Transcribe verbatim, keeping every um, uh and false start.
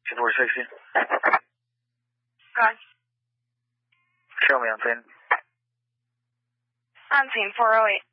two four sixty. Gone. Show me on scene. On scene, four oh eight.